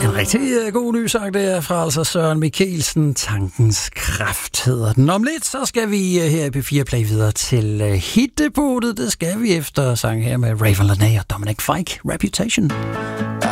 En rigtig god ny sang, det er fra altså Søren Mikkelsen. Tankens kraft hedder den. Om lidt, så skal vi her i P4 Play videre til hitdepotet. Det skal vi efter sang her med Raven Lenae og Dominic Fike, Reputation.